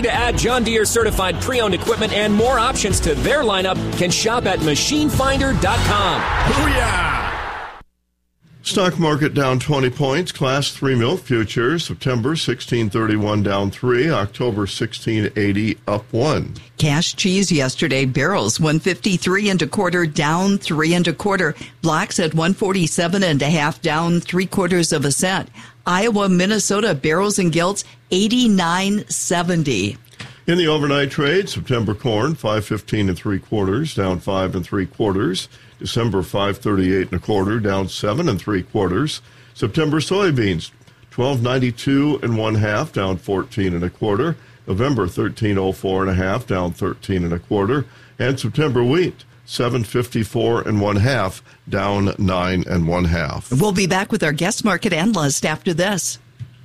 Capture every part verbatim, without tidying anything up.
to add John Deere certified pre-owned equipment and more options to their lineup can shop at machine finder dot com. Booyah! Stock market down twenty points. Class three milk futures, September sixteen thirty-one down three, October sixteen eighty up one. Cash cheese yesterday, barrels one fifty-three and a quarter, down three and a quarter. Blocks at one forty-seven and a half, down three quarters of a cent. Iowa, Minnesota, barrels and gilts, eighty-nine seventy. In the overnight trade, September corn, five fifteen and three quarters, down five and three quarters. December, five thirty-eight and a quarter, down seven and three quarters. September soybeans, twelve ninety-two and one half, down fourteen and a quarter. November, thirteen oh four and a half, down thirteen and a quarter. And September wheat, seven fifty-four and one half, down nine and one half. We'll be back with our guest market analyst after this.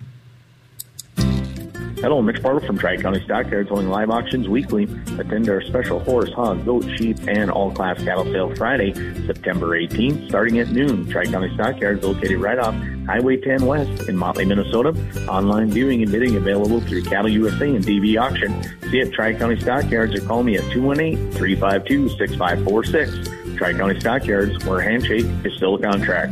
Hello, Mitch Bartle from Tri-County Stockyards, holding live auctions weekly. Attend our special horse, hog, goat, sheep, and all-class cattle sale Friday, September eighteenth, starting at noon. Tri-County Stockyards, located right off Highway ten West in Motley, Minnesota. Online viewing and bidding available through Cattle U S A and D V Auction. See at Tri-County Stockyards or call me at two one eight, three five two, six five four six. Tri-County Stockyards, where a handshake is still a contract.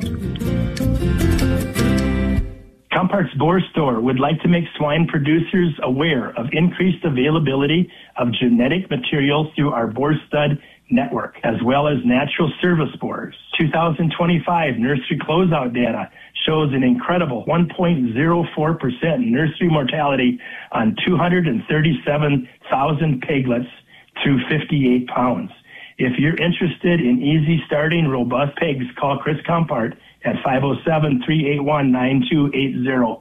Compart's Boar Store would like to make swine producers aware of increased availability of genetic material through our boar stud network, as well as natural service boars. two thousand twenty-five nursery closeout data shows an incredible one point zero four percent nursery mortality on two hundred thirty-seven thousand piglets through fifty-eight pounds. If you're interested in easy starting robust pigs, call Chris Compart at five oh seven, three eight one, nine two eight zero.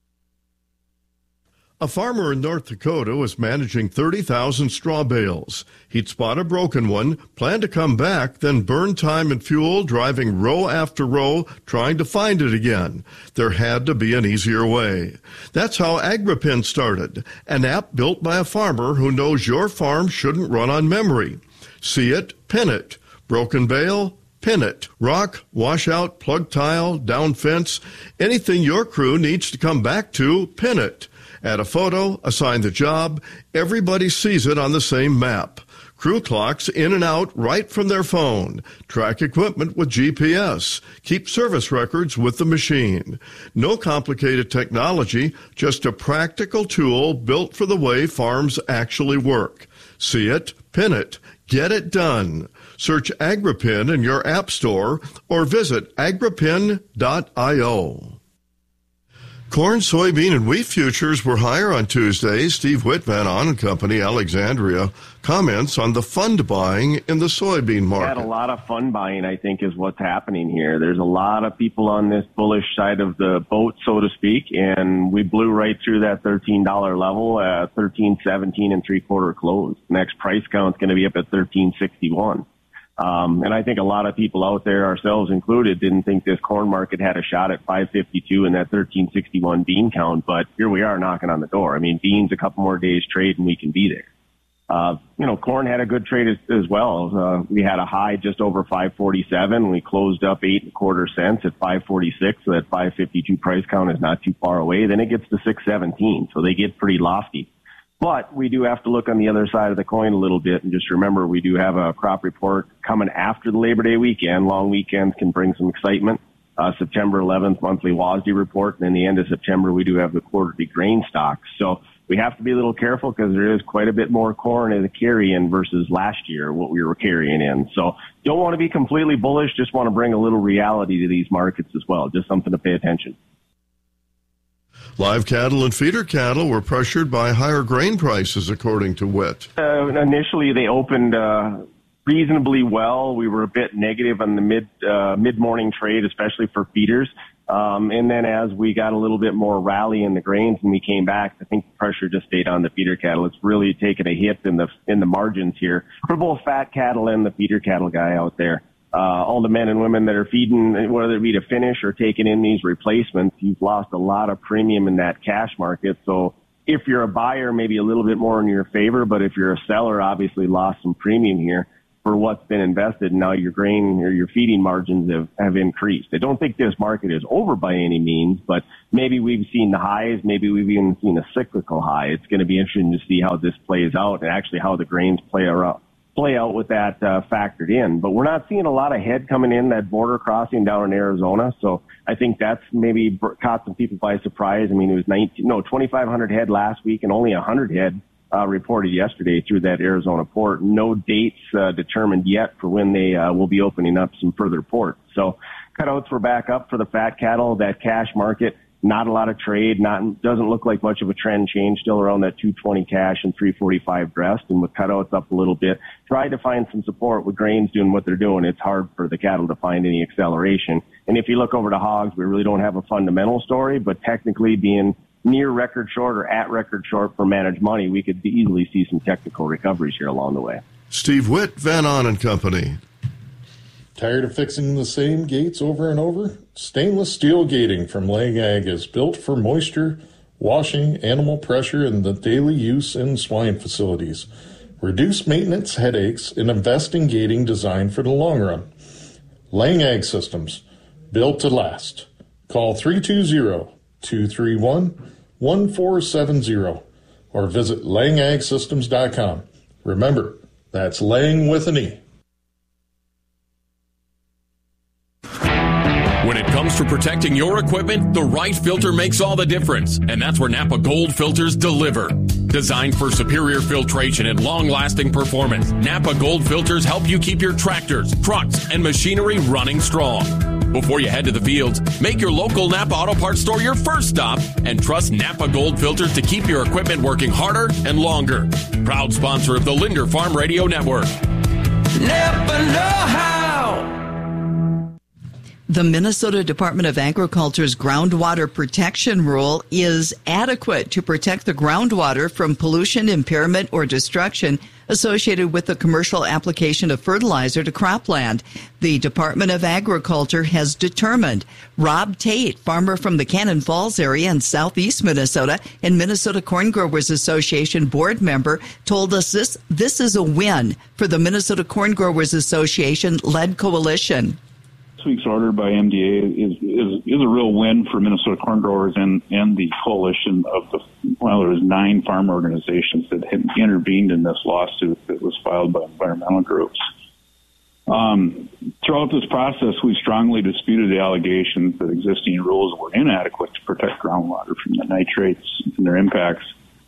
A farmer in North Dakota was managing thirty thousand straw bales. He'd spot a broken one, planned to come back, then burn time and fuel driving row after row trying to find it again. There had to be an easier way. That's how Agripin started, an app built by a farmer who knows your farm shouldn't run on memory. See it, pin it. Broken bale, pin it. Rock, washout, plug tile, down fence, anything your crew needs to come back to, pin it. Add a photo, assign the job, everybody sees it on the same map. Crew clocks in and out right from their phone. Track equipment with G P S. Keep service records with the machine. No complicated technology, just a practical tool built for the way farms actually work. See it, pin it, get it done. Search Agripin in your app store or visit agripin dot io. Corn, soybean, and wheat futures were higher on Tuesday. Steve Whitman, On and Company, Alexandria, comments on the fund buying in the soybean market. We had a lot of fund buying, I think, is what's happening here. There's a lot of people on this bullish side of the boat, so to speak, and we blew right through that thirteen dollars level at thirteen seventeen and three quarter close. Next price count's going to be up at thirteen sixty-one. Um, and I think a lot of people out there, ourselves included, didn't think this corn market had a shot at five fifty-two and that thirteen sixty-one bean count, but here we are knocking on the door. I mean, beans a couple more days trade and we can be there. Uh, you know, corn had a good trade as, as well. Uh, we had a high just over five forty-seven. We closed up eight and a quarter cents at five forty-six. So that five fifty-two price count is not too far away. Then it gets to six seventeen. So they get pretty lofty. But we do have to look on the other side of the coin a little bit and just remember we do have a crop report coming after the Labor Day weekend. Long weekends can bring some excitement. Uh, September eleventh, monthly W A S D report. And in the end of September, we do have the quarterly grain stocks. So we have to be a little careful because there is quite a bit more corn in the carry-in versus last year, what we were carrying in. So don't want to be completely bullish, just want to bring a little reality to these markets as well. Just something to pay attention. Live cattle and feeder cattle were pressured by higher grain prices, according to W I T. Uh, initially, they opened uh, reasonably well. We were a bit negative on the mid uh, mid-morning trade, especially for feeders. Um, and then as we got a little bit more rally in the grains and we came back, I think the pressure just stayed on the feeder cattle. It's really taken a hit in the in the margins here for both fat cattle and the feeder cattle guy out there. Uh, all the men and women that are feeding, whether it be to finish or taking in these replacements, you've lost a lot of premium in that cash market. So if you're a buyer, maybe a little bit more in your favor, but if you're a seller, obviously lost some premium here. for what's been invested. Now your grain or your feeding margins have, have increased. I don't think this market is over by any means, but maybe we've seen the highs. Maybe we've even seen a cyclical high. It's going to be interesting to see how this plays out and actually how the grains play out, play out with that uh, factored in. But we're not seeing a lot of head coming in that border crossing down in Arizona. So I think that's maybe caught some people by surprise. I mean, it was nineteen, no, twenty-five hundred head last week and only one hundred head Uh, reported yesterday through that Arizona port. No dates uh, determined yet for when they uh, will be opening up some further ports. So cutouts were back up for the fat cattle. That cash market, not a lot of trade. Not doesn't look like much of a trend change. Still around that two twenty cash and three forty-five dressed, and with cutouts up a little bit. Tried to find some support with grains doing what they're doing. It's hard for the cattle to find any acceleration. And if you look over to hogs, we really don't have a fundamental story, but technically being near record short or at record short for managed money, we could easily see some technical recoveries here along the way. Steve Witt, Van On and Company. Tired of fixing the same gates over and over? Stainless steel gating from Lang Ag is built for moisture, washing, animal pressure, and the daily use in swine facilities. Reduce maintenance headaches and invest in gating designed for the long run. Lang Ag Systems, built to last. Call three two zero, two three one, one four seven zero or visit lang ag systems dot com. Remember, that's Lang with an E. When it comes to protecting your equipment, the right filter makes all the difference, and that's where Napa Gold filters deliver. Designed for superior filtration and long-lasting performance, Napa Gold filters help you keep your tractors, trucks, and machinery running strong. Before you head to the fields, make your local Napa Auto Parts store your first stop and trust Napa Gold filters to keep your equipment working harder and longer. Proud sponsor of the Linder Farm Radio Network. Napa know-how. The Minnesota Department of Agriculture's groundwater protection rule is adequate to protect the groundwater from pollution, impairment, or destruction associated with the commercial application of fertilizer to cropland. The Department of Agriculture has determined. Rob Tate, farmer from the Cannon Falls area in southeast Minnesota and Minnesota Corn Growers Association board member, told us this, this is a win for the Minnesota Corn Growers Association-led coalition. This week's order by M D A is, is is a real win for Minnesota corn growers and, and the coalition of the, well, there was nine farm organizations that had intervened in this lawsuit that was filed by environmental groups. Um, throughout this process, we strongly disputed the allegations that existing rules were inadequate to protect groundwater from the nitrates and their impacts.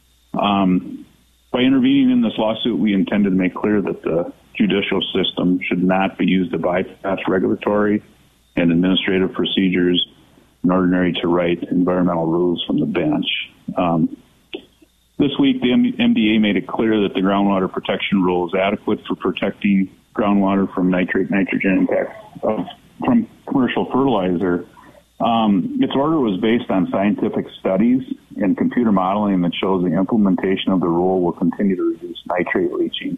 Um, by intervening in this lawsuit, we intended to make clear that the judicial system should not be used to bypass regulatory and administrative procedures in order to write environmental rules from the bench. Um, this week, the M D A made it clear that the groundwater protection rule is adequate for protecting groundwater from nitrate nitrogen impacts of, from commercial fertilizer. Um, its order was based on scientific studies and computer modeling that shows the implementation of the rule will continue to reduce nitrate leaching.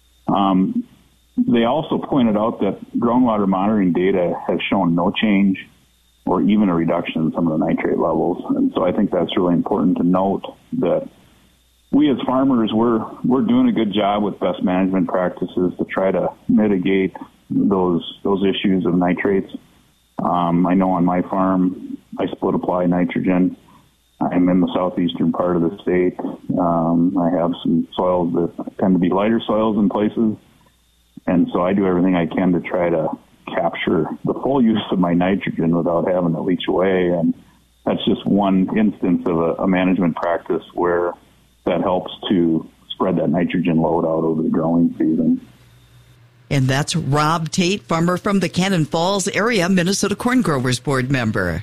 Um, they also pointed out that groundwater monitoring data has shown no change or even a reduction in some of the nitrate levels. And so I think that's really important to note that we as farmers, we're, we're doing a good job with best management practices to try to mitigate those, those issues of nitrates. Um, I know on my farm, I split apply nitrogen. I'm in the southeastern part of the state. Um, I have some soils that tend to be lighter soils in places. And so I do everything I can to try to capture the full use of my nitrogen without having to leach away. And that's just one instance of a, a management practice where that helps to spread that nitrogen load out over the growing season. And that's Rob Tate, farmer from the Cannon Falls area, Minnesota Corn Growers Board member.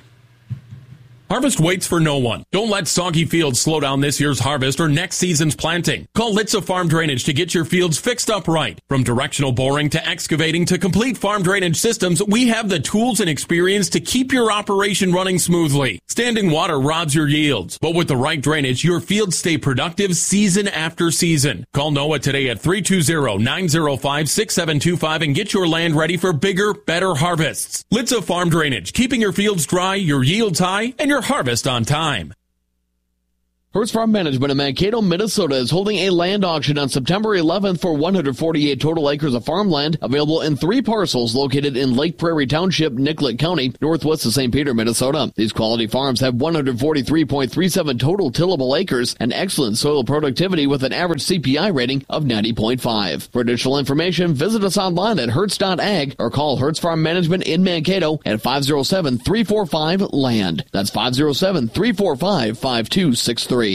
Harvest waits for no one. Don't let soggy fields slow down this year's harvest or next season's planting. Call Litza Farm Drainage to get your fields fixed up right. From directional boring to excavating to complete farm drainage systems, we have the tools and experience to keep your operation running smoothly. Standing water robs your yields, but with the right drainage, your fields stay productive season after season. Call Noah today at three two zero, nine zero five, six seven two five and get your land ready for bigger, better harvests. Litza Farm Drainage, keeping your fields dry, your yields high, and your harvest on time. Hertz Farm Management in Mankato, Minnesota is holding a land auction on September eleventh for one hundred forty-eight total acres of farmland available in three parcels located in Lake Prairie Township, Nicollet County, northwest of Saint Peter, Minnesota. These quality farms have one hundred forty-three point three seven total tillable acres and excellent soil productivity with an average C P I rating of ninety point five. For additional information, visit us online at hertz dot ag or call Hertz Farm Management in Mankato at five oh seven, three four five, LAND. That's five oh seven, three four five, five two six three.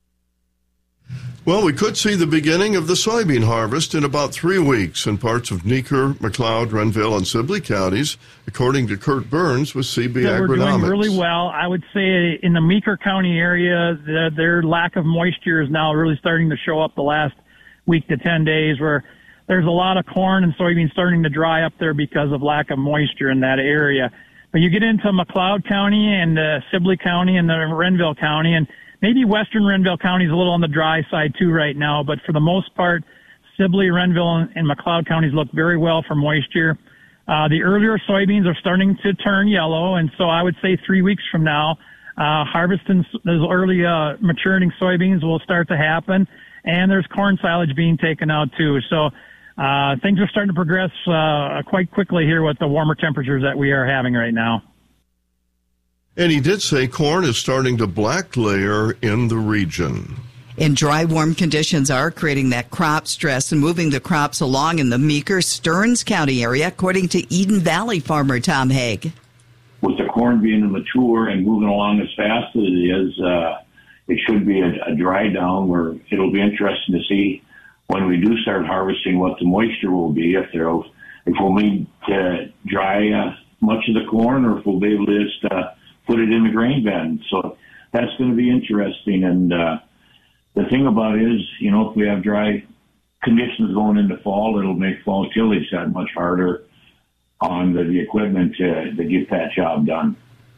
Well, we could see the beginning of the soybean harvest in about three weeks in parts of Meeker, McLeod, Renville, and Sibley counties, according to Kurt Burns with C B yeah, Agronomics. We're doing really well. I would say in the Meeker County area, the, their lack of moisture is now really starting to show up the last week to ten days, where there's a lot of corn and soybeans starting to dry up there because of lack of moisture in that area. But you get into McLeod County and uh, Sibley County and the Renville County, and maybe western Renville County is a little on the dry side too right now, but for the most part, Sibley, Renville, and McLeod counties look very well for moisture. Uh, the earlier soybeans are starting to turn yellow, and so I would say three weeks from now, uh, harvesting those early uh, maturing soybeans will start to happen, and there's corn silage being taken out too. So uh, things are starting to progress uh, quite quickly here with the warmer temperatures that we are having right now. And he did say corn is starting to black layer in the region. And dry, warm conditions are creating that crop stress and moving the crops along in the Meeker, Stearns County area, according to Eden Valley farmer Tom Haig. With the corn being mature and moving along as fast as it is, uh, it should be a, a dry down where it'll be interesting to see when we do start harvesting what the moisture will be, if there, if we'll need to dry uh, much of the corn or if we'll be able to just uh, put it in the grain bin. So that's going to be interesting. And uh, the thing about it is, you know, if we have dry conditions going into fall, it'll make fall tillage that much harder on the, the equipment to, to get that job done.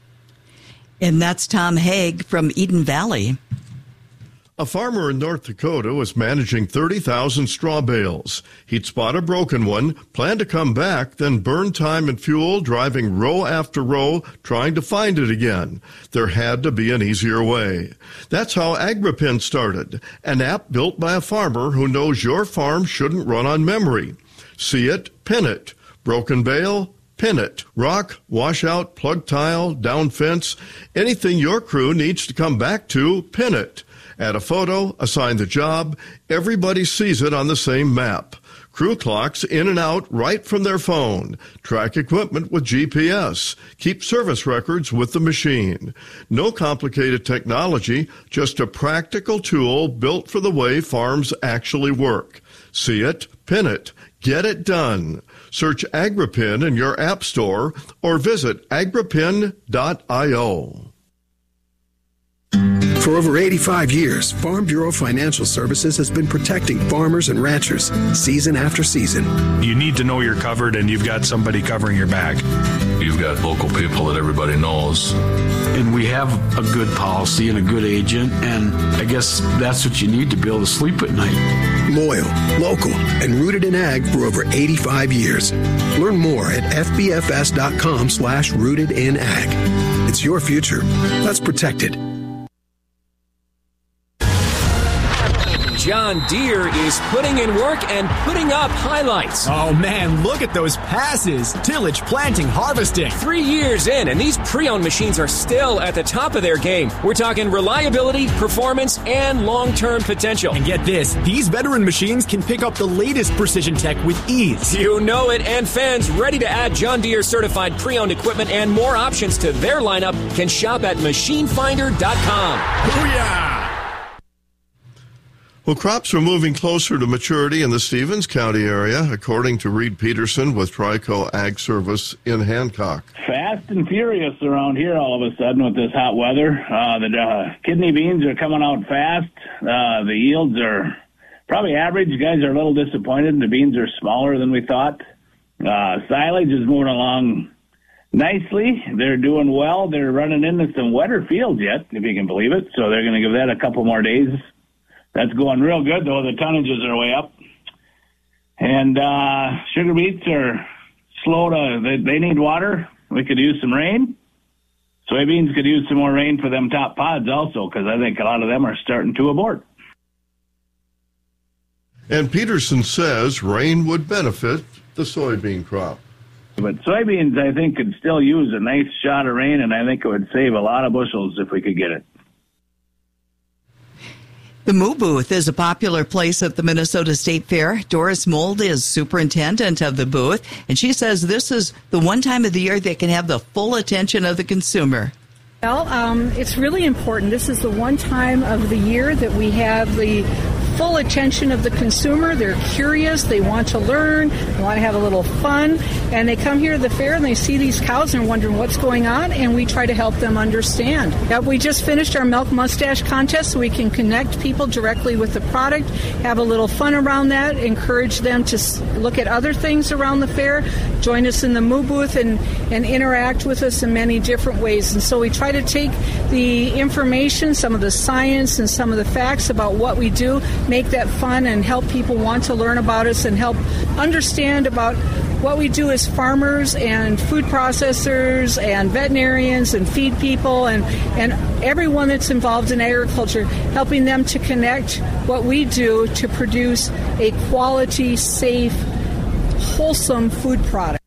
And that's Tom Haig from Eden Valley. A farmer in North Dakota was managing thirty thousand straw bales. He'd spot a broken one, planned to come back, then burn time and fuel driving row after row trying to find it again. There had to be an easier way. That's how Agripin started, an app built by a farmer who knows your farm shouldn't run on memory. See it, pin it. Broken bale, pin it. Rock, washout, plug tile, down fence, anything your crew needs to come back to, pin it. Add a photo, assign the job, everybody sees it on the same map. Crew clocks in and out right from their phone. Track equipment with G P S. Keep service records with the machine. No complicated technology, just a practical tool built for the way farms actually work. See it, pin it, get it done. Search Agripin in your app store or visit agripin dot io. For over eighty-five years, Farm Bureau Financial Services has been protecting farmers and ranchers season after season. You need to know you're covered and you've got somebody covering your back. You've got local people that everybody knows. And we have a good policy and a good agent, and I guess that's what you need to be able to sleep at night. Loyal, local, and rooted in ag for over eighty-five years. Learn more at f b f s dot com slash rooted in ag. It's your future. Let's protect it. John Deere is putting in work and putting up highlights. Oh man, look at those passes. Tillage, planting, harvesting. Three years in, and these pre-owned machines are still at the top of their game. We're talking reliability, performance, and long-term potential. And get this, these veteran machines can pick up the latest precision tech with ease. You know it, and fans ready to add John Deere certified pre-owned equipment and more options to their lineup can shop at machine finder dot com. Booyah! Well, crops are moving closer to maturity in the Stevens County area, according to Reed Peterson with Trico Ag Service in Hancock. Fast and furious around here all of a sudden with this hot weather. Uh, the uh, kidney beans are coming out fast. Uh, the yields are probably average. You guys are a little disappointed. The beans are smaller than we thought. Uh, silage is moving along nicely. They're doing well. They're running into some wetter fields yet, if you can believe it. So they're going to give that a couple more days. That's going real good, though. The tonnages are way up. And uh, sugar beets are slow to, they, they need water. We could use some rain. soybeans could use some more rain for them top pods also, because I think a lot of them are starting to abort. And Peterson says rain would benefit the soybean crop. But soybeans, I think, could still use a nice shot of rain, and I think it would save a lot of bushels if we could get it. The Moo Booth is a popular place at the Minnesota State Fair. Doris Mold is superintendent of the booth, and she says this is the one time of the year that can have the full attention of the consumer. Well, um, it's really important. This is the one time of the year that we have the full attention of the consumer. They're curious, they want to learn, they want to have a little fun, and they come here to the fair and they see these cows and are wondering what's going on, and we try to help them understand. Yeah, we just finished our milk mustache contest so we can connect people directly with the product, have a little fun around that, encourage them to look at other things around the fair, join us in the Moo Booth, and, and interact with us in many different ways. And so we try to take the information, some of the science and some of the facts about what we do, make that fun and help people want to learn about us and help understand about what we do as farmers and food processors and veterinarians and feed people and, and everyone that's involved in agriculture, helping them to connect what we do to produce a quality, safe, wholesome food product.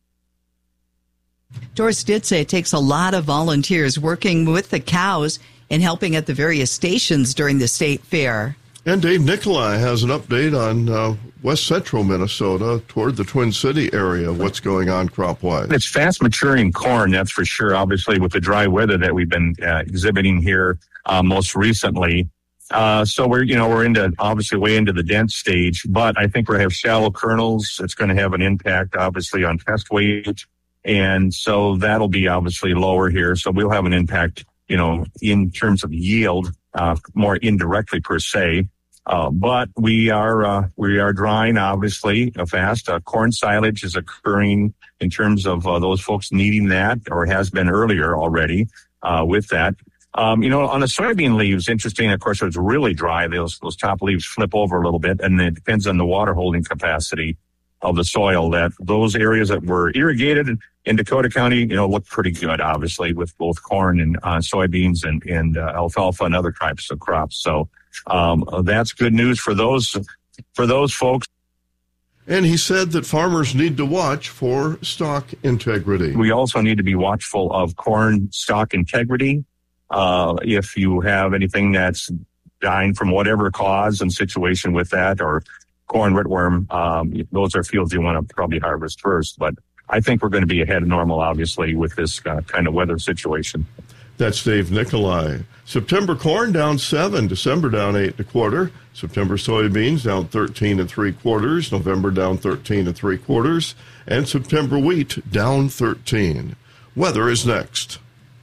Doris did say it takes a lot of volunteers working with the cows and helping at the various stations during the state fair. And Dave Nicolai has an update on uh, west central Minnesota toward the Twin City area. What's going on crop-wise? It's fast maturing corn, that's for sure, obviously, with the dry weather that we've been uh, exhibiting here uh, most recently. Uh, so we're, you know, we're into, obviously, way into the dense stage, but I think we have shallow kernels. It's going to have an impact, obviously, on test weight. And so that'll be obviously lower here. So we'll have an impact, you know, in terms of yield, uh, more indirectly per se. Uh, but we are, uh, we are drying, obviously, uh, fast. Uh, corn silage is occurring in terms of, uh, those folks needing that, or has been earlier already, uh, with that. Um, you know, on the soybean leaves, interesting, of course, it's really dry. Those, those top leaves flip over a little bit, and it depends on the water holding capacity of the soil. That those areas that were irrigated in Dakota County, you know, look pretty good, obviously, with both corn and uh, soybeans and, and uh, alfalfa and other types of crops. So, um, that's good news for those, for those folks. And he said that farmers need to watch for stalk integrity. We also need to be watchful of corn stalk integrity. Uh, if you have anything that's dying from whatever cause and situation with that, or corn whitworm, um, those are fields you want to probably harvest first. But I think we're going to be ahead of normal, obviously, with this uh, kind of weather situation. That's Dave Nicolai. September corn down seven, December down eight and a quarter. September soybeans down thirteen and three quarters. November down thirteen and three quarters. And September wheat down thirteen. Weather is next.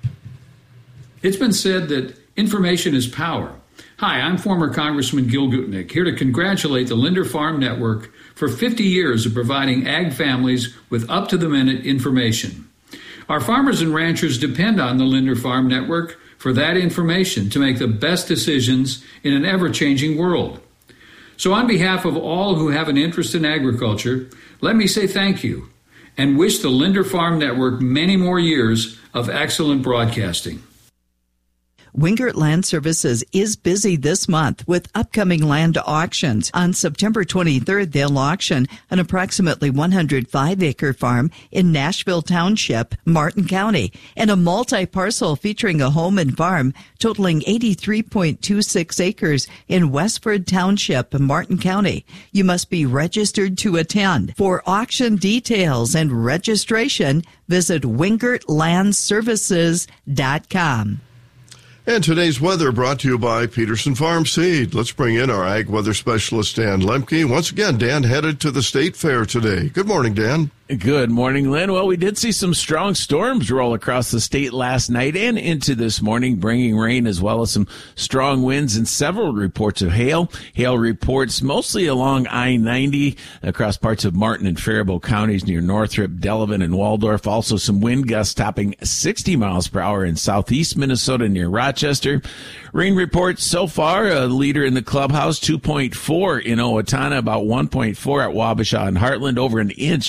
It's been said that information is power. Hi, I'm former Congressman Gil Gutnick, here to congratulate the Linder Farm Network for fifty years of providing ag families with up-to-the-minute information. Our farmers and ranchers depend on the Linder Farm Network for that information to make the best decisions in an ever-changing world. So on behalf of all who have an interest in agriculture, let me say thank you and wish the Linder Farm Network many more years of excellent broadcasting. Wingert Land Services is busy this month with upcoming land auctions. On September twenty-third, they'll auction an approximately one hundred five acre farm in Nashville Township, Martin County, and a multi-parcel featuring a home and farm totaling eighty-three point two six acres in Westford Township, Martin County. You must be registered to attend. For auction details and registration, visit wingert land services dot com. And today's weather brought to you by Peterson Farm Seed. Let's bring in our ag weather specialist, Dan Lemke. Once again, Dan headed to the state fair today. Good morning, Dan. Good morning, Lynn. Well, we did see some strong storms roll across the state last night and into this morning, bringing rain as well as some strong winds and several reports of hail. Hail reports mostly along I ninety across parts of Martin and Faribault counties near Northrop, Delavan, and Waldorf. Also some wind gusts topping sixty miles per hour in southeast Minnesota near Rochester. Rain reports so far, a leader in the clubhouse, two point four in Owatonna, about one point four at Wabasha and Heartland, over an inch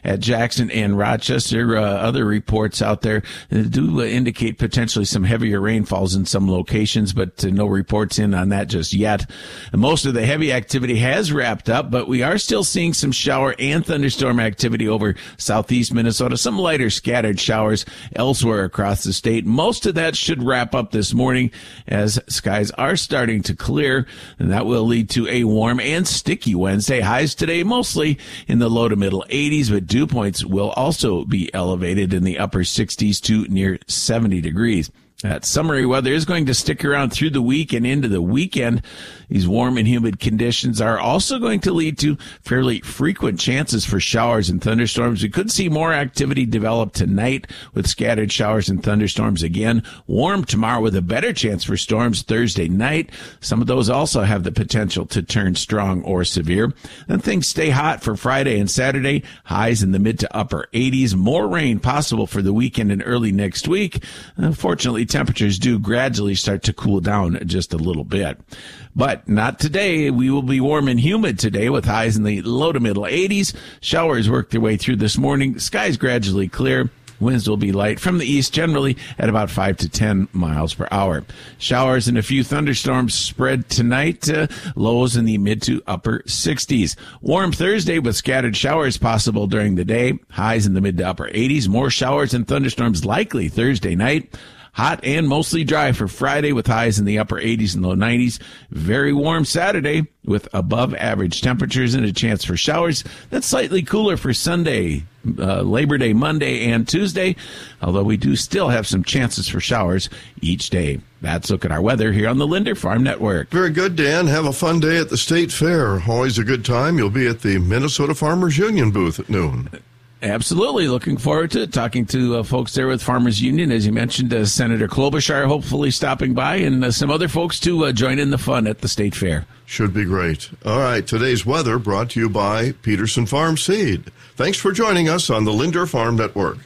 at Jackson and Rochester. Uh, other reports out there do uh, indicate potentially some heavier rainfalls in some locations, but uh, no reports in on that just yet. And most of the heavy activity has wrapped up, but we are still seeing some shower and thunderstorm activity over southeast Minnesota, some lighter scattered showers elsewhere across the state. Most of that should wrap up this morning as skies are starting to clear, and that will lead to a warm and sticky Wednesday. Highs today mostly in the low to middle eighties, but dew points will also be elevated in the upper sixties to near seventy degrees. That summery weather is going to stick around through the week and into the weekend. These warm and humid conditions are also going to lead to fairly frequent chances for showers and thunderstorms. We could see more activity develop tonight with scattered showers and thunderstorms again. Warm tomorrow with a better chance for storms Thursday night. Some of those also have the potential to turn strong or severe. Then things stay hot for Friday and Saturday. Highs in the mid to upper eighties. More rain possible for the weekend and early next week. Unfortunately, temperatures do gradually start to cool down just a little bit. But not today. We will be warm and humid today with highs in the low to middle eighties. Showers work their way through this morning. Skies gradually clear. Winds will be light from the east, generally at about five to ten miles per hour. Showers and a few thunderstorms spread tonight. Uh, lows in the mid to upper sixties. Warm Thursday with scattered showers possible during the day. Highs in the mid to upper eighties. More showers and thunderstorms likely Thursday night. Hot and mostly dry for Friday with highs in the upper eighties and low nineties. Very warm Saturday with above average temperatures and a chance for showers. That's slightly cooler for Sunday, uh, Labor Day, Monday, and Tuesday, although we do still have some chances for showers each day. That's a look at our weather here on the Linder Farm Network. Very good, Dan. Have a fun day at the State Fair. Always a good time. You'll be at the Minnesota Farmers Union booth at noon. Absolutely. Looking forward to it. Talking to uh, folks there with Farmers Union. As you mentioned, uh, Senator Klobuchar hopefully stopping by, and uh, some other folks to uh, join in the fun at the State Fair. Should be great. All right. Today's weather brought to you by Peterson Farm Seed. Thanks for joining us on the Linder Farm Network.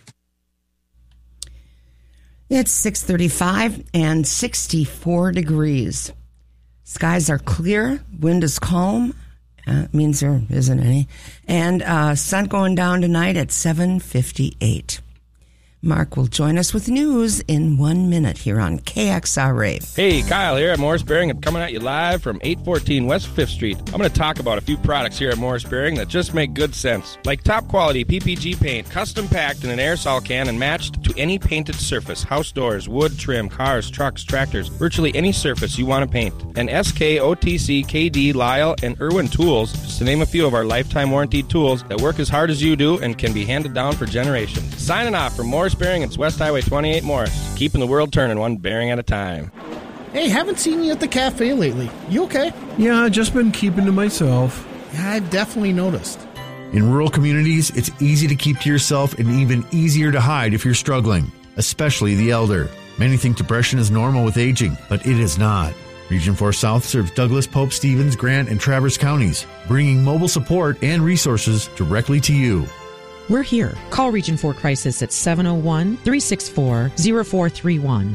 It's six thirty-five and sixty-four degrees. Skies are clear. Wind is calm. Uh, means there isn't any. And uh, sun going down tonight at seven fifty-eight. Mark will join us with news in one minute here on K X R A. Hey, Kyle here at Morris Bearing. I'm coming at you live from eight fourteen West fifth Street. I'm going to talk about a few products here at Morris Bearing that just make good sense. Like top quality P P G paint, custom packed in an aerosol can and matched to any painted surface. House doors, wood trim, cars, trucks, tractors, virtually any surface you want to paint. And S K, O T C, K D, Lyle, and Irwin tools, just to name a few of our lifetime warranted tools that work as hard as you do and can be handed down for generations. Signing off from Morris Bearing, it's West Highway twenty-eight Morris, keeping the world turning one bearing at a time. Hey, haven't seen you at the cafe lately. You okay? Yeah, just been keeping to myself. Yeah, I've definitely noticed. In rural communities, it's easy to keep to yourself and even easier to hide if you're struggling, especially the elder. Many think depression is normal with aging, but it is not. Region four South serves Douglas, Pope, Stevens, Grant, and Traverse counties, bringing mobile support and resources directly to you. We're here. Call Region four Crisis at seven oh one, three six four, oh four three one.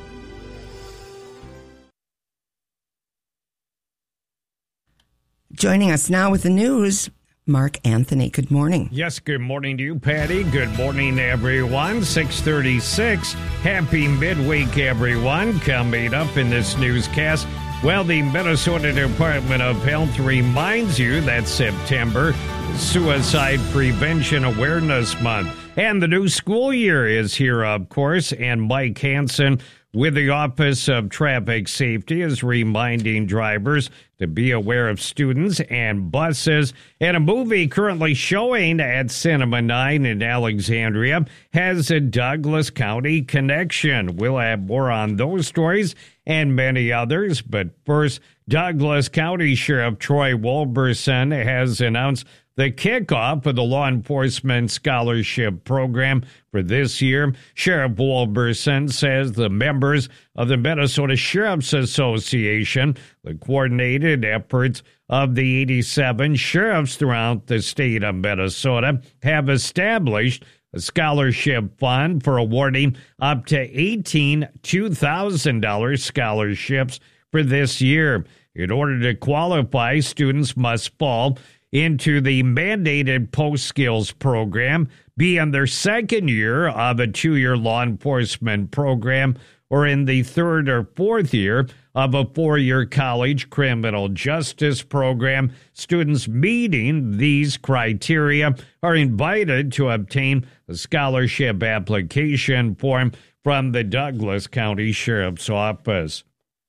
Joining us now with the news, Mark Anthony. Good morning. Yes, good morning to you, Patty. Good morning, everyone. six thirty-six. Happy midweek, everyone. Coming up in this newscast, well, the Minnesota Department of Health reminds you that September Suicide Prevention Awareness Month. And the new school year is here, of course, and Mike Hansen with the Office of Traffic Safety is reminding drivers to be aware of students and buses. And a movie currently showing at Cinema nine in Alexandria has a Douglas County connection. We'll have more on those stories and many others. But first, Douglas County Sheriff Troy Wolberson has announced the kickoff of the Law Enforcement Scholarship Program for this year. Sheriff Wolberson says the members of the Minnesota Sheriff's Association, the coordinated efforts of the eighty-seven sheriffs throughout the state of Minnesota, have established a scholarship fund for awarding up to eighteen two thousand dollars scholarships for this year. In order to qualify, students must fall into the mandated post-skills program, be in their second year of a two-year law enforcement program, or in the third or fourth year of a four-year college criminal justice program. Students meeting these criteria are invited to obtain a scholarship application form from the Douglas County Sheriff's Office.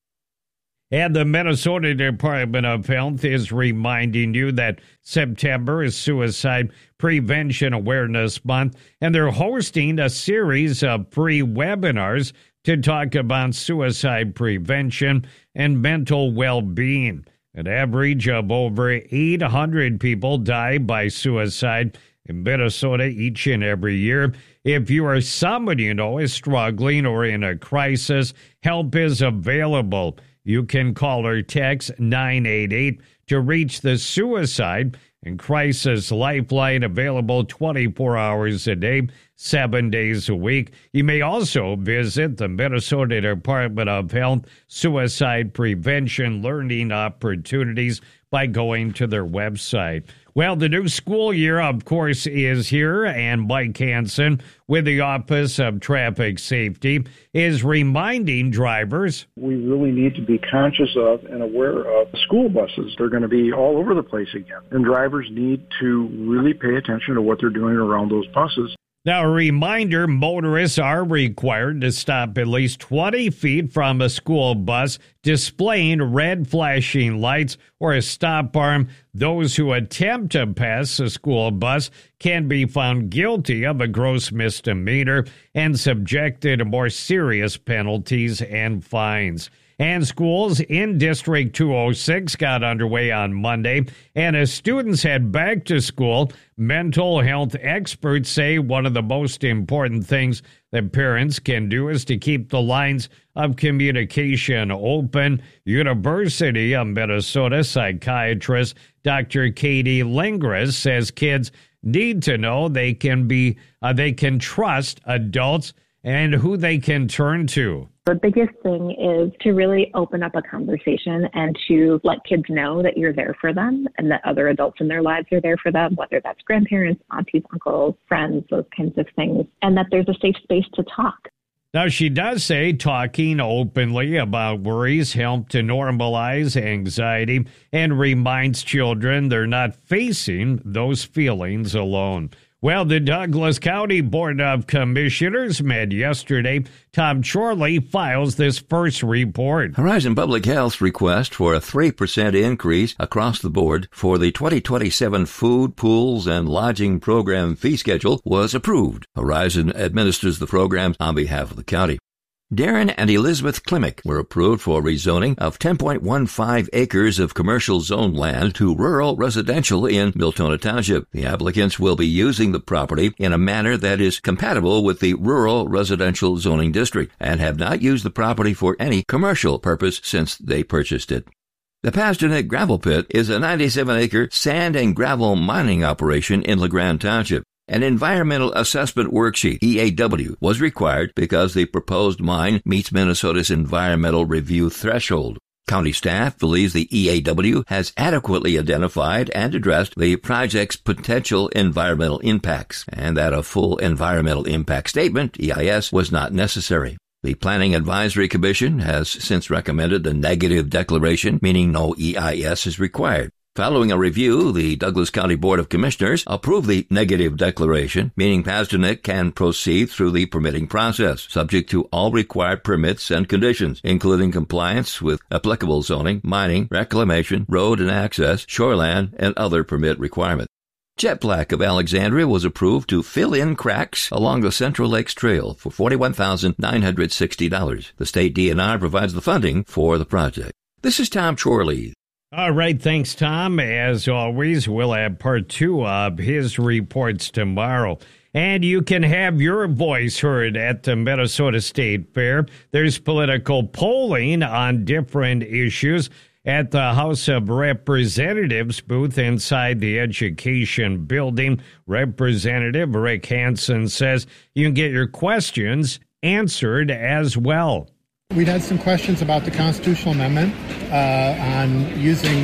And the Minnesota Department of Health is reminding you that September is Suicide Prevention Awareness Month, and they're hosting a series of free webinars to talk about suicide prevention and mental well-being. An average of over eight hundred people die by suicide in Minnesota each and every year. If you or someone you know is struggling or in a crisis, help is available. You can call or text nine eight eight to reach the Suicide and Crisis Lifeline, available twenty-four hours a day, seven days a week. You may also visit the Minnesota Department of Health Suicide Prevention Learning Opportunities by going to their website. Well, the new school year, of course, is here, and Mike Hansen with the Office of Traffic Safety is reminding drivers. We really need to be conscious of and aware of school buses. They're going to be all over the place again, and drivers need to really pay attention to what they're doing around those buses. Now, a reminder, motorists are required to stop at least twenty feet from a school bus displaying red flashing lights or a stop arm. Those who attempt to pass a school bus can be found guilty of a gross misdemeanor and subjected to more serious penalties and fines. And schools in District two oh six got underway on Monday, and as students head back to school, mental health experts say one of the most important things that parents can do is to keep the lines of communication open. University of Minnesota psychiatrist Doctor Katie Lingris says kids need to know they can be uh, they can trust adults and who they can turn to. The biggest thing is to really open up a conversation and to let kids know that you're there for them and that other adults in their lives are there for them, whether that's grandparents, aunties, uncles, friends, those kinds of things, and that there's a safe space to talk. Now, she does say talking openly about worries help to normalize anxiety and reminds children they're not facing those feelings alone. Well, the Douglas County Board of Commissioners met yesterday. Tom Chorley files this first report. Horizon Public Health's request for a three percent increase across the board for the twenty twenty-seven food, pools, and lodging program fee schedule was approved. Horizon administers the programs on behalf of the county. Darren and Elizabeth Klimick were approved for rezoning of ten point one five acres of commercial zone land to rural residential in Miltona Township. The applicants will be using the property in a manner that is compatible with the rural residential zoning district and have not used the property for any commercial purpose since they purchased it. The Pasternak Gravel Pit is a ninety-seven acre sand and gravel mining operation in LeGrand Township. An environmental assessment worksheet, E A W, was required because the proposed mine meets Minnesota's environmental review threshold. County staff believes the E A W has adequately identified and addressed the project's potential environmental impacts, and that a full environmental impact statement, E I S, was not necessary. The Planning Advisory Commission has since recommended a negative declaration, meaning no E I S is required. Following a review, the Douglas County Board of Commissioners approved the negative declaration, meaning Pasternak can proceed through the permitting process, subject to all required permits and conditions, including compliance with applicable zoning, mining, reclamation, road and access, shoreland, and other permit requirements. Jet Black of Alexandria was approved to fill in cracks along the Central Lakes Trail for forty-one thousand nine hundred sixty dollars. The state D N R provides the funding for the project. This is Tom Chorley. All right, thanks, Tom. As always, we'll have part two of his reports tomorrow. And you can have your voice heard at the Minnesota State Fair. There's political polling on different issues at the House of Representatives booth inside the Education Building. Representative Rick Hansen says you can get your questions answered as well. We'd had some questions about the constitutional amendment uh, on using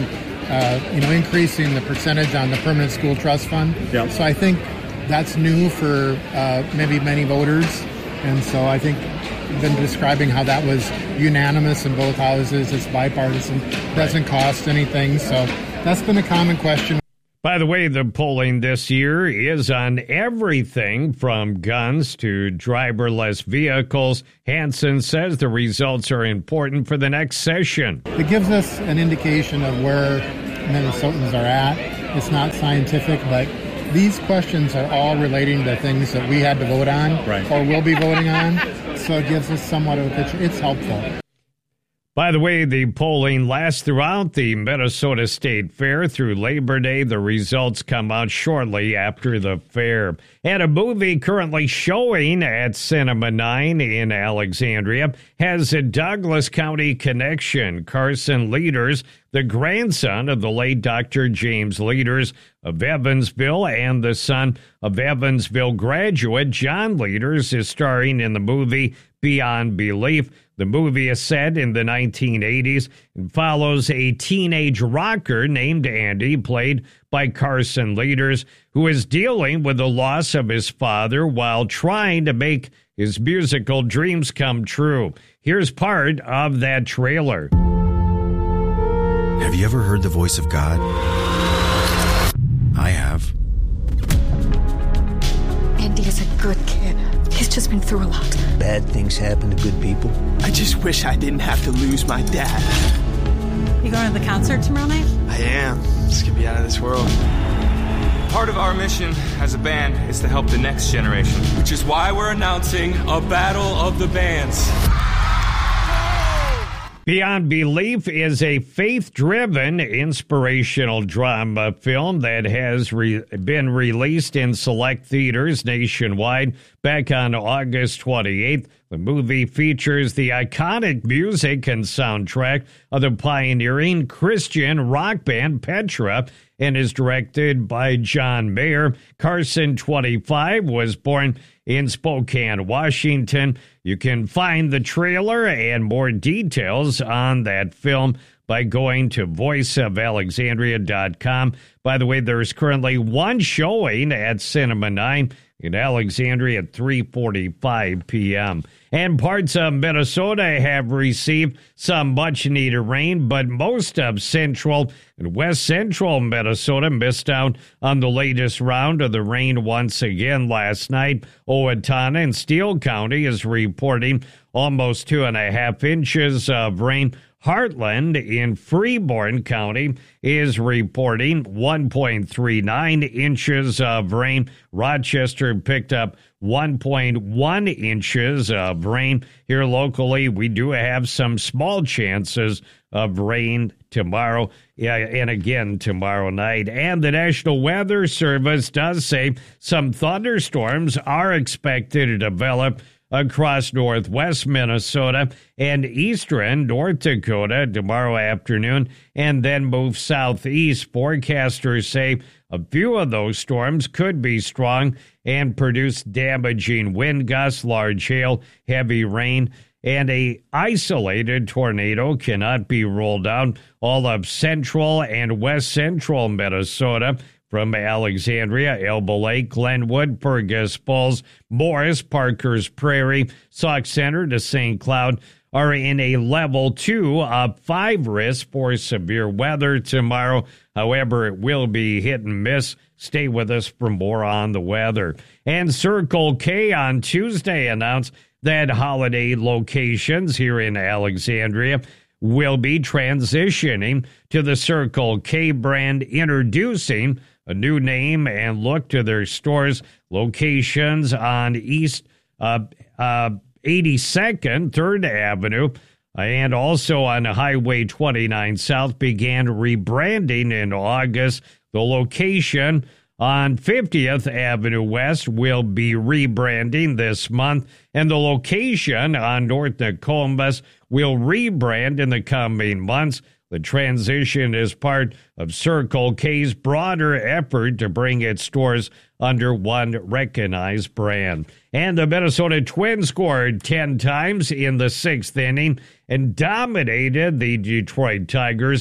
uh, you know, increasing the percentage on the permanent school trust fund. Yep. So I think that's new for uh, maybe many voters. And so I think we've been describing how that was unanimous in both houses. It's bipartisan, doesn't cost anything. So that's been a common question. By the way, the polling this year is on everything from guns to driverless vehicles. Hansen says the results are important for the next session. It gives us an indication of where Minnesotans are at. It's not scientific, but these questions are all relating to things that we had to vote on right. or will be voting on. So it gives us somewhat of a picture. It's helpful. By the way, the polling lasts throughout the Minnesota State Fair through Labor Day. The results come out shortly after the fair. And a movie currently showing at Cinema nine in Alexandria has a Douglas County connection. Carson Leaders, the grandson of the late Doctor James Leaders of Evansville and the son of Evansville graduate John Leaders, is starring in the movie Beyond Belief. The movie is set in the nineteen eighties and follows a teenage rocker named Andy, played by Carson Leaders, who is dealing with the loss of his father while trying to make his musical dreams come true. Here's part of that trailer. Have you ever heard the voice of God? I have. Andy is a good kid. He's just been through a lot. Bad things happen to good people. I just wish I didn't have to lose my dad. You going to the concert tomorrow night? I am. This could be out of this world. Part of our mission as a band is to help the next generation, which is why we're announcing a battle of the bands. Beyond Belief is a faith-driven, inspirational drama film that has re- been released in select theaters nationwide back on August twenty-eighth. The movie features the iconic music and soundtrack of the pioneering Christian rock band Petra and is directed by John Mayer. Carson, twenty-five, was born in Spokane, Washington. You can find the trailer and more details on that film by going to voice of alexandria dot com. By the way, there's currently one showing at Cinema nine in Alexandria at three forty-five p.m. And parts of Minnesota have received some much-needed rain, but most of central and west central Minnesota missed out on the latest round of the rain once again last night. Owatonna and Steele County is reporting almost two and a half inches of rain. Heartland in Freeborn County is reporting one point three nine inches of rain. Rochester picked up one point one inches of rain. Here locally, we do have some small chances of rain tomorrow, yeah, and again tomorrow night. And the National Weather Service does say some thunderstorms are expected to develop across northwest Minnesota and eastern North Dakota tomorrow afternoon, and then move southeast. Forecasters say a few of those storms could be strong and produce damaging wind gusts, large hail, heavy rain, and a isolated tornado cannot be ruled out. All of central and west central Minnesota, from Alexandria, Elbow Lake, Glenwood, Purgas Falls, Morris, Parker's Prairie, Sauk Center to Saint Cloud, are in a level two of five risk for severe weather tomorrow. However, it will be hit and miss. Stay with us for more on the weather. And Circle K on Tuesday announced that holiday locations here in Alexandria will be transitioning to the Circle K brand, introducing a new name and look to their stores. Locations on East uh, uh, eighty-second, third Avenue, and also on Highway twenty-nine South began rebranding in August. The location on fiftieth Avenue West will be rebranding this month, and the location on North Nokomis will rebrand in the coming months. The transition is part of Circle K's broader effort to bring its stores under one recognized brand. And the Minnesota Twins scored ten times in the sixth inning and dominated the Detroit Tigers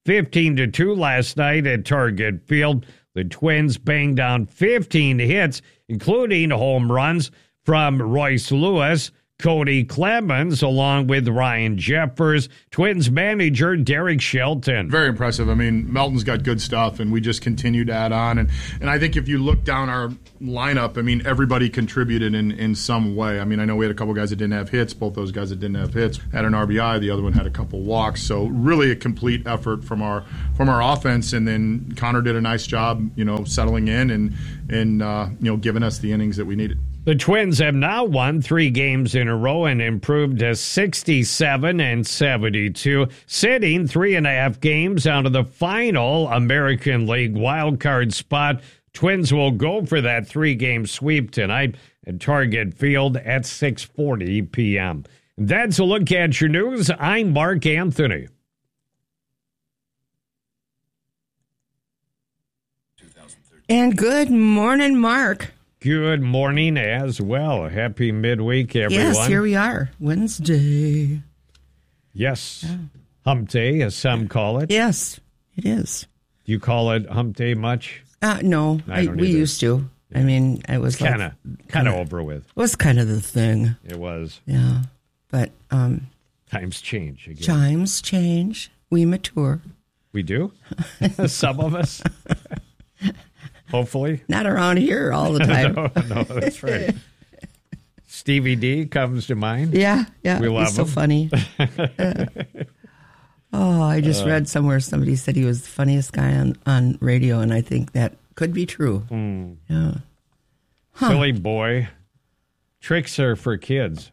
fifteen to two last night at Target Field. The Twins banged down fifteen hits, including home runs from Royce Lewis, Cody Clemens, along with Ryan Jeffers, Twins manager Derek Shelton. Very impressive. I mean, Melton's got good stuff, and we just continue to add on. And, and I think if you look down our lineup, I mean, everybody contributed in, in some way. I mean, I know we had a couple guys that didn't have hits. Both those guys that didn't have hits had an R B I. The other one had a couple walks. So really a complete effort from our from our offense. And then Connor did a nice job, you know, settling in and, and uh, you know, giving us the innings that we needed. The Twins have now won three games in a row and improved to sixty-seven and seventy-two, sitting three and a half games out of the final American League wildcard spot. Twins will go for that three-game sweep tonight at Target Field at six forty p.m. That's a look at your news. I'm Mark Anthony. And good morning, Mark. Good morning as well. Happy midweek, everyone. Yes, here we are. Wednesday. Yes. Yeah. Hump day, as some call it. Yes, it is. Do you call it hump day much? Uh, no, I, we either. used to. Yeah. I mean, I was kind of like, kind of over with. It was kind of the thing. It was. Yeah. But um, times change again. Times change. We mature. We do? Some of us. Hopefully. Not around here all the time. no, no, that's right. Stevie D comes to mind. Yeah, yeah. We love He's so him. funny. uh, oh, I just uh, read somewhere somebody said he was the funniest guy on, on radio, and I think that could be true. Mm. Yeah. Huh. Silly boy. Tricks are for kids.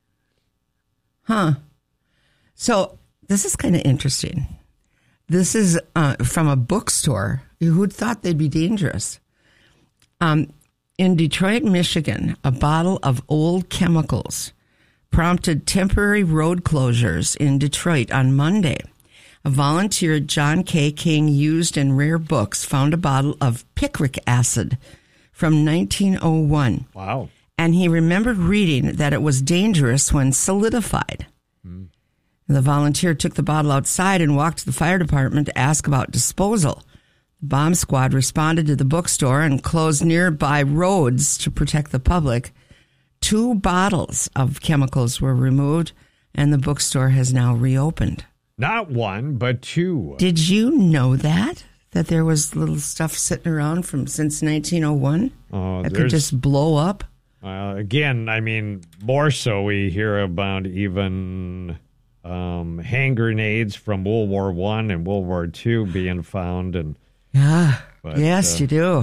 Huh. So this is kind of interesting. This is uh, from a bookstore. Who'd thought they'd be dangerous? Um, in Detroit, Michigan, a bottle of old chemicals prompted temporary road closures in Detroit on Monday. A volunteer John K. King used in rare books found a bottle of picric acid from nineteen oh one. Wow. And he remembered reading that it was dangerous when solidified. Hmm. The volunteer took the bottle outside and walked to the fire department to ask about disposal. The bomb squad responded to the bookstore and closed nearby roads to protect the public. Two bottles of chemicals were removed, and the bookstore has now reopened. Not one, but two. Did you know that? That there was little stuff sitting around from since nineteen oh one oh, that could just blow up? Uh, again, I mean, more so we hear about even um, hand grenades from World War One and World War Two being found. And yeah, but, yes, uh, you do.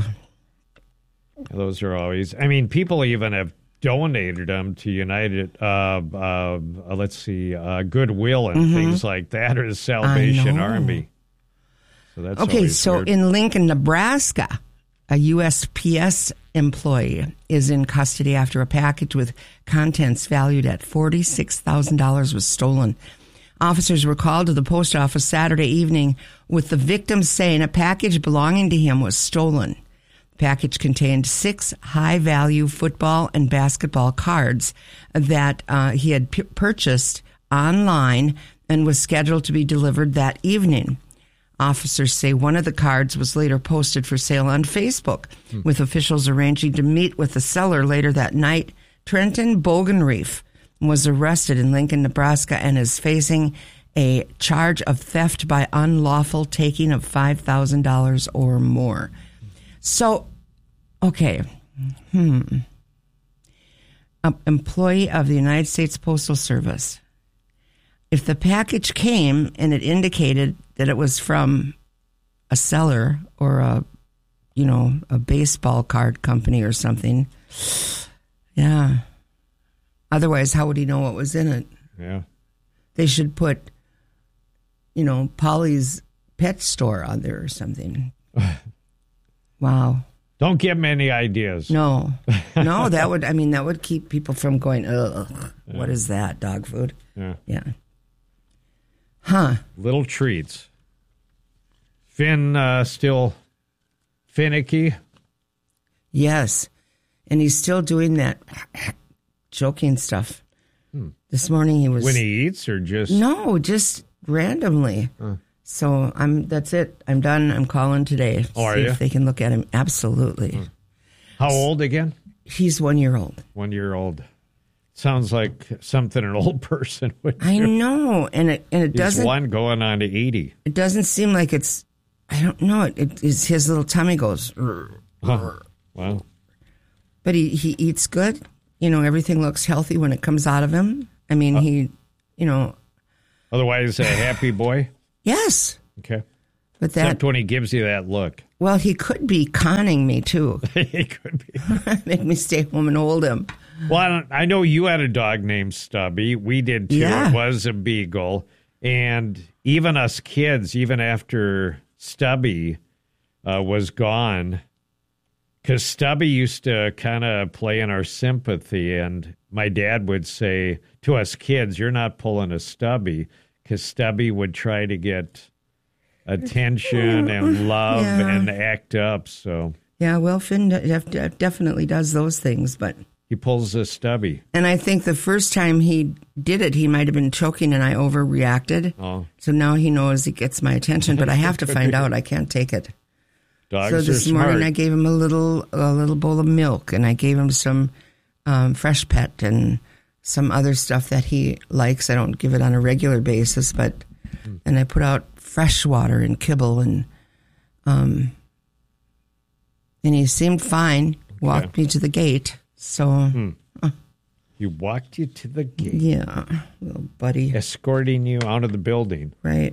Those are always, I mean, people even have donated them to United, uh, uh, let's see, uh, Goodwill and mm-hmm. things like that, or the Salvation Army. So that's okay, so weird. In Lincoln, Nebraska, a U S P S employee is in custody after a package with contents valued at forty-six thousand dollars was stolen. Officers were called to the post office Saturday evening with the victim saying a package belonging to him was stolen. The package contained six high-value football and basketball cards that uh, he had p- purchased online and was scheduled to be delivered that evening. Officers say one of the cards was later posted for sale on Facebook, hmm. with officials arranging to meet with the seller later that night. Trenton Bogenreef was arrested in Lincoln, Nebraska, and is facing a charge of theft by unlawful taking of five thousand dollars or more. So, okay. Hmm. An employee of the United States Postal Service. If the package came and it indicated that it was from a seller or a, you know, a baseball card company or something, yeah. Otherwise, how would he know what was in it? Yeah. They should put, you know, Polly's pet store on there or something. Wow. Don't give him any ideas. No. No, that would, I mean, that would keep people from going, ugh, yeah. What is that, dog food? Yeah. Yeah. Huh. Little treats. Finn uh, still finicky? Yes. And he's still doing that joking stuff. Hmm. This morning he was... When he eats or just... No, just randomly. Huh. So I'm. That's it. I'm done. I'm calling today. Oh, are see you? if they can look at him. Absolutely. Hmm. How old again? He's one year old. One year old. Sounds like something an old person would do. I know, and it and it He's doesn't. one going on to eighty. It doesn't seem like it's. I don't know. It, it is his little tummy goes. Huh. Wow. But he, he eats good. You know, everything looks healthy when it comes out of him. I mean, Uh, he, you know. Otherwise, a happy boy? Yes. Okay. But that, Except when he gives you that look. well, he could be conning me, too. He could be. Make me stay home and hold him. Well, I, don't, I know you had a dog named Stubby. We did, too. Yeah. It was a beagle. And even us kids, even after Stubby uh, was gone, because Stubby used to kind of play in our sympathy, and my dad would say to us kids, you're not pulling a Stubby, because Stubby would try to get attention and love Yeah. and act up. So Yeah, well, Finn def- def- definitely does those things, but. he pulls a Stubby. And I think the first time he did it, he might have been choking and I overreacted. Oh. So now he knows he gets my attention, but I have to find out. I can't take it. Dogs so this are morning smart. I gave him a little a little bowl of milk, and I gave him some um, Fresh Pet and some other stuff that he likes. I don't give it on a regular basis, but Mm. and I put out fresh water and kibble, and um, and he seemed fine. Walked me to the gate. So Hmm. You walked you to the gate. yeah, little buddy, escorting you out of the building. right.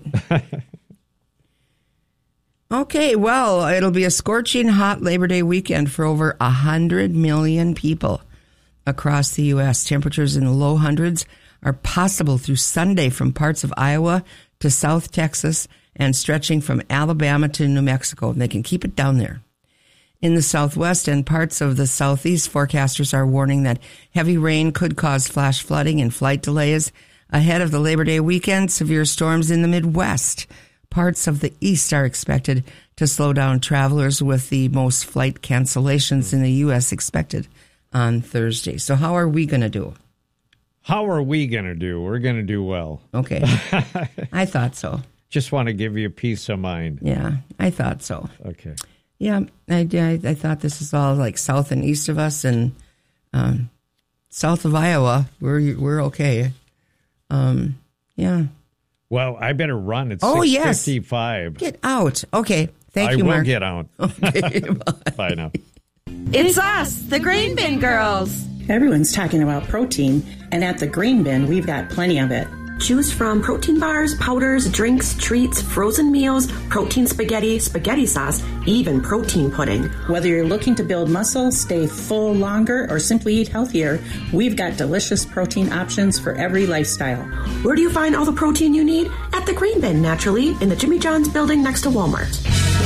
Okay, well, it'll be a scorching hot Labor Day weekend for over one hundred million people across the U S. Temperatures in the low hundreds are possible through Sunday from parts of Iowa to South Texas and stretching from Alabama to New Mexico. And they can keep it down there. In the Southwest and parts of the Southeast, forecasters are warning that heavy rain could cause flash flooding and flight delays. Ahead of the Labor Day weekend, severe storms in the Midwest. Parts of the East are expected to slow down travelers, with the most flight cancellations in the U S expected on Thursday. So how are we going to do? How are we going to do? We're going to do well. Okay. I thought so. Just want to give you peace of mind. Yeah, I thought so. Okay. Yeah, I, I, I thought this is all like south and east of us, and um, south of Iowa, we're we're okay. Um, yeah. Well, I better run. It's Oh, six yes. fifty-five. Get out. Okay. Thank I you, will Mark. get out. Okay, bye now. It's us, the Green Bin Girls. Everyone's talking about protein, and at the Green Bin, we've got plenty of it. Choose from protein bars, powders, drinks, treats, frozen meals, protein spaghetti, spaghetti sauce, even protein pudding. Whether you're looking to build muscle, stay full longer, or simply eat healthier, we've got delicious protein options for every lifestyle. Where do you find all the protein you need? At the Green Bin, naturally, in the Jimmy John's building next to Walmart.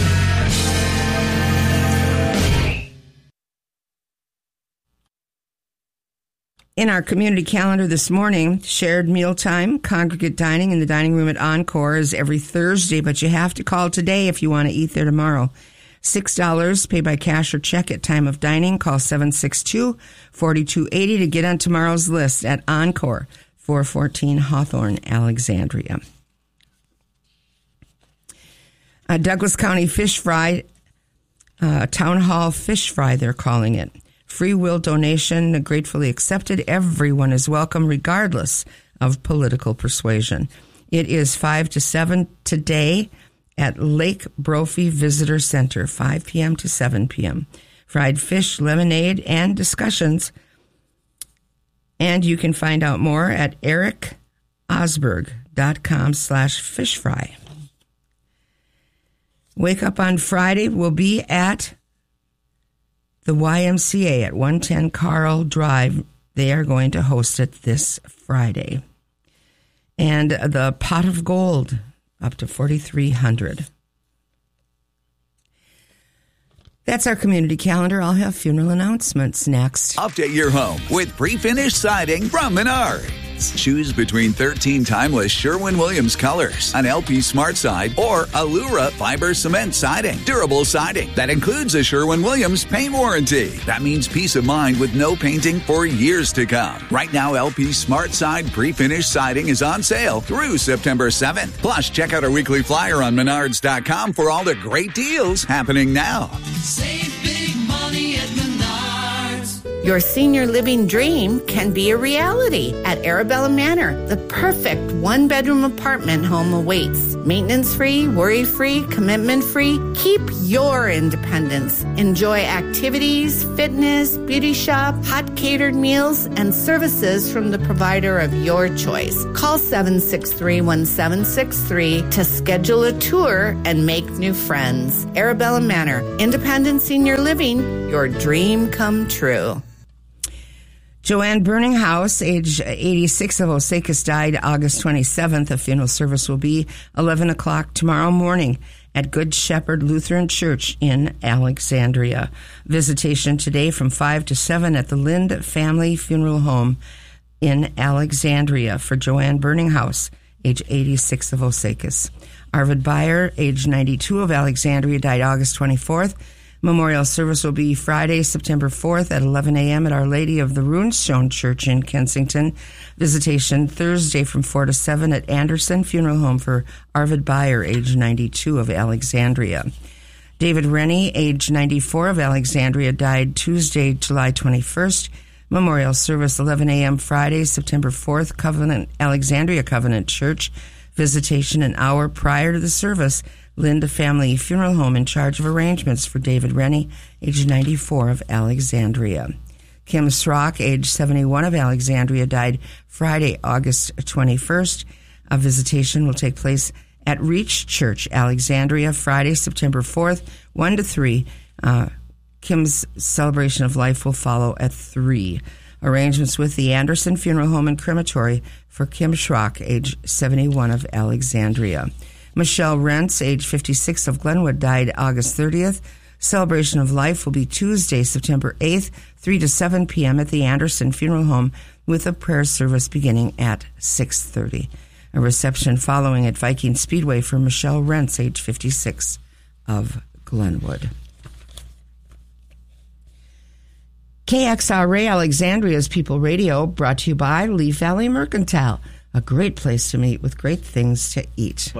In our community calendar this morning, shared mealtime, congregate dining in the dining room at Encore is every Thursday, but you have to call today if you want to eat there tomorrow. six dollars, pay by cash or check at time of dining. Call seven six two, four two eight zero to get on tomorrow's list at Encore, four fourteen Hawthorne, Alexandria. Uh, Douglas County Fish Fry, uh, Town Hall Fish Fry, they're calling it. Free will donation, gratefully accepted. Everyone is welcome, regardless of political persuasion. It is five to seven today at Lake Brophy Visitor Center, five p.m. to seven p.m. Fried fish, lemonade, and discussions. And you can find out more at eric osberg dot com slash fish fry. Wake Up on Friday will be at the Y M C A at one ten Carl Drive. They are going to host it this Friday. And the Pot of Gold, up to forty-three hundred dollars. That's our community calendar. I'll have funeral announcements next. Update your home with pre-finished siding from Menard. seats. Choose between thirteen timeless Sherwin-Williams colors, an L P Smart Side, or Allura fiber cement siding. Durable siding that includes a Sherwin-Williams paint warranty. That means peace of mind with no painting for years to come. Right now, L P Smart Side pre-finished siding is on sale through September seventh. Plus, check out our weekly flyer on Menards dot com for all the great deals happening now. Save big money at Menards. Your senior living dream can be a reality at Arabella Manor. The perfect one-bedroom apartment home awaits. Maintenance-free, worry-free, commitment-free. Keep your independence. Enjoy activities, fitness, beauty shop, hot catered meals, and services from the provider of your choice. Call seven six three, one seven six three to schedule a tour and make new friends. Arabella Manor, independent senior living, your dream come true. Joanne Burninghouse, age eighty-six, of Osakis, died August twenty-seventh. A funeral service will be eleven o'clock tomorrow morning at Good Shepherd Lutheran Church in Alexandria. Visitation today from five to seven at the Lind Family Funeral Home in Alexandria for Joanne Burninghouse, age eighty-six, of Osakis. Arvid Beyer, age ninety-two, of Alexandria, died August twenty-fourth. Memorial service will be Friday, September fourth at eleven a.m. at Our Lady of the Runestone Church in Kensington. Visitation Thursday from four to seven at Anderson Funeral Home for Arvid Beyer, age ninety-two, of Alexandria. David Rennie, age ninety-four, of Alexandria, died Tuesday, July twenty-first. Memorial service eleven a.m. Friday, September fourth, Covenant Alexandria Covenant Church. Visitation an hour prior to the service. Linda Family Funeral Home in charge of arrangements for David Rennie, age ninety-four, of Alexandria. Kim Srock, age seventy-one, of Alexandria, died Friday, August twenty-first. A visitation will take place at Reach Church, Alexandria, Friday, September fourth, one to three. Uh, Kim's celebration of life will follow at three. Arrangements with the Anderson Funeral Home and Crematory for Kim Schrock, age seventy-one, of Alexandria. Michelle Rentz, age fifty-six, of Glenwood, died August thirtieth. Celebration of life will be Tuesday, September eighth, three to seven p.m. at the Anderson Funeral Home with a prayer service beginning at six thirty. A reception following at Viking Speedway for Michelle Rentz, age fifty-six, of Glenwood. K X R A Alexandria's People Radio, brought to you by Leaf Valley Mercantile. A great place to meet with great things to eat.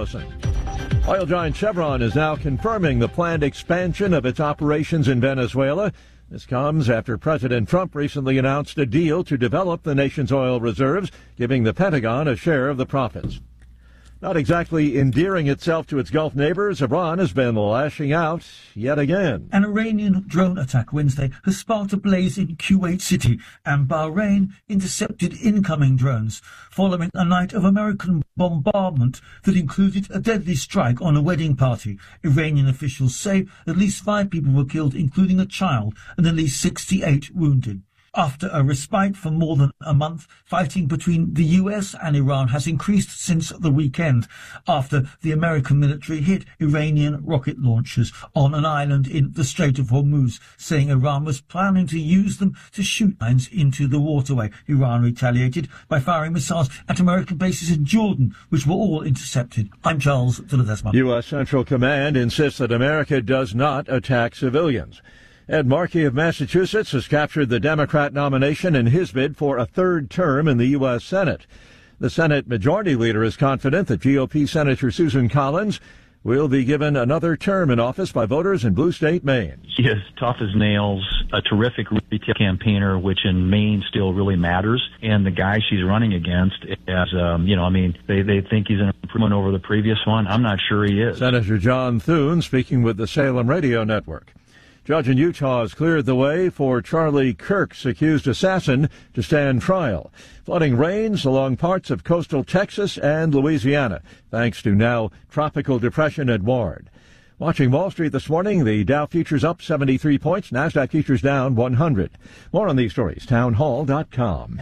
Oil giant Chevron is now confirming the planned expansion of its operations in Venezuela. This comes after President Trump recently announced a deal to develop the nation's oil reserves, giving the Pentagon a share of the profits. Not exactly endearing itself to its Gulf neighbors, Iran has been lashing out yet again. An Iranian drone attack Wednesday has sparked a blaze in Kuwait City, and Bahrain intercepted incoming drones following a night of American bombardment that included a deadly strike on a wedding party. Iranian officials say at least five people were killed, including a child, and at least sixty-eight wounded. After a respite for more than a month, fighting between the U S and Iran has increased since the weekend after the American military hit Iranian rocket launchers on an island in the Strait of Hormuz, saying Iran was planning to use them to shoot mines into the waterway. Iran retaliated by firing missiles at American bases in Jordan, which were all intercepted. I'm Charles de Ledesma. U S Central Command insists that America does not attack civilians. Ed Markey of Massachusetts has captured the Democrat nomination in his bid for a third term in the U S. Senate. The Senate Majority Leader is confident that G O P Senator Susan Collins will be given another term in office by voters in Blue State, Maine. She is tough as nails, a terrific retail campaigner, which in Maine still really matters. And the guy she's running against is, um, you know, I mean, they, they think he's an improvement over the previous one. I'm not sure he is. Senator John Thune speaking with the Salem Radio Network. Judge in Utah has cleared the way for Charlie Kirk's accused assassin to stand trial. Flooding rains along parts of coastal Texas and Louisiana, thanks to now Tropical Depression Edouard. Watching Wall Street this morning, the Dow futures up seventy-three points, NASDAQ futures down one hundred. More on these stories, townhall dot com.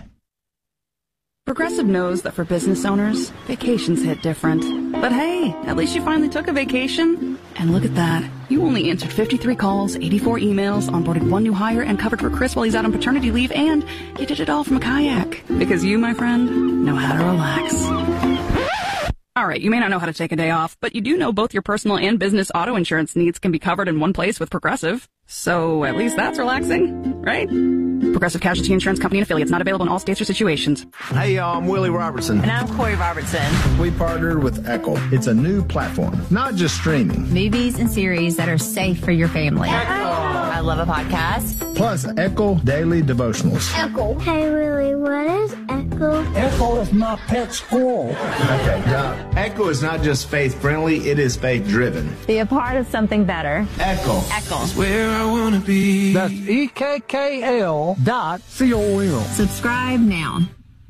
Progressive knows that for business owners, vacations hit different. But hey, at least you finally took a vacation. And look at that. You only answered fifty-three calls, eighty-four emails, onboarded one new hire, and covered for Chris while he's out on paternity leave, and you did it all from a kayak. Because you, my friend, know how to relax. All right, you may not know how to take a day off, but you do know both your personal and business auto insurance needs can be covered in one place with Progressive. So at least that's relaxing, right? Progressive Casualty Insurance Company and affiliates, not available in all states or situations. Hey, y'all, I'm Willie Robertson. And I'm Corey Robertson. We partnered with Echo. It's a new platform, not just streaming. Movies and series that are safe for your family. Echo. I love a podcast. Plus, Echo Daily Devotionals. Echo. Hey, Willie, what is Echo? Echo is my pet squirrel. Okay, now, Echo is not just faith-friendly, it is faith-driven. Be a part of something better. Echo. Echo. It's where I want to be. That's E K K L dot C O M. Subscribe now.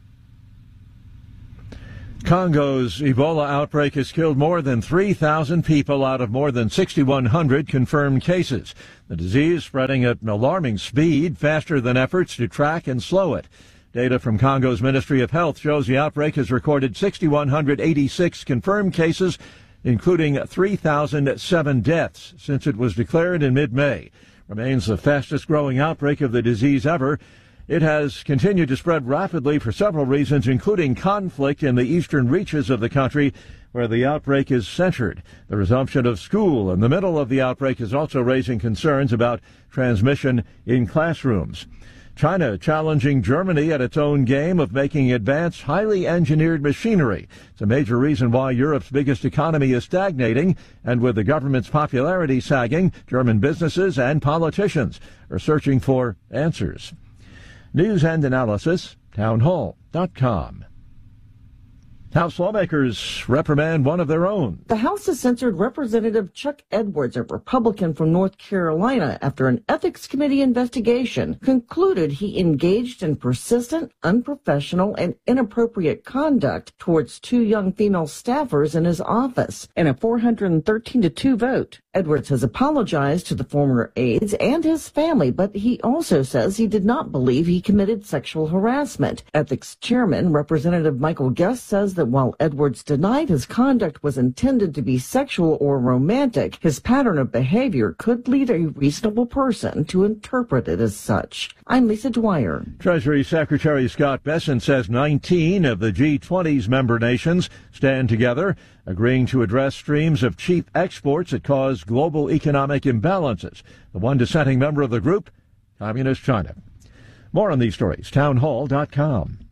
Congo's Ebola outbreak has killed more than three thousand people out of more than six thousand one hundred confirmed cases. The disease spreading at an alarming speed, faster than efforts to track and slow it. Data from Congo's Ministry of Health shows the outbreak has recorded six thousand one hundred eighty-six confirmed cases, including three thousand seven deaths since it was declared in mid-May. Remains the fastest-growing outbreak of the disease ever. It has continued to spread rapidly for several reasons, including conflict in the eastern reaches of the country, where the outbreak is centered. The resumption of school in the middle of the outbreak is also raising concerns about transmission in classrooms. China challenging Germany at its own game of making advanced, highly engineered machinery. It's a major reason why Europe's biggest economy is stagnating, and with the government's popularity sagging, German businesses and politicians are searching for answers. News and analysis, townhall dot com. House lawmakers reprimand one of their own. The House has censored Representative Chuck Edwards, a Republican from North Carolina, after an Ethics Committee investigation concluded he engaged in persistent, unprofessional, and inappropriate conduct towards two young female staffers in his office. In a four hundred thirteen to two vote, Edwards has apologized to the former aides and his family, but he also says he did not believe he committed sexual harassment. Ethics Chairman Representative Michael Guest says that while Edwards denied his conduct was intended to be sexual or romantic, his pattern of behavior could lead a reasonable person to interpret it as such. I'm Lisa Dwyer. Treasury Secretary Scott Bessent says nineteen of the G twenty's member nations stand together, agreeing to address streams of cheap exports that cause global economic imbalances. The one dissenting member of the group, Communist China. More on these stories, townhall dot com.